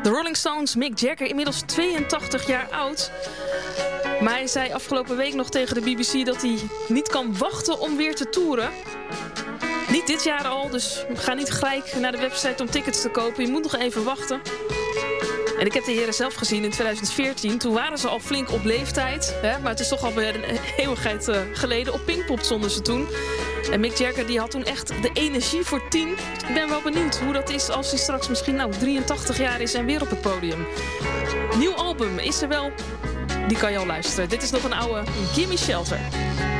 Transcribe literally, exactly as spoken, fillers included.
De Rolling Stones, Mick Jagger, inmiddels tweeëntachtig jaar oud. Maar hij zei afgelopen week nog tegen de B B C dat hij niet kan wachten om weer te toeren. Niet dit jaar al, dus ga niet gelijk naar de website om tickets te kopen. Je moet nog even wachten. En ik heb de heren zelf gezien in twintig veertien. Toen waren ze al flink op leeftijd. Hè? Maar het is toch alweer een eeuwigheid uh, geleden. Op Pinkpop stonden ze toen. En Mick Jagger die had toen echt de energie voor tien. Ik ben wel benieuwd hoe dat is als hij straks misschien nou drieëntachtig jaar is en weer op het podium. Nieuw album is er wel. Die kan je al luisteren. Dit is nog een oude Gimme Shelter.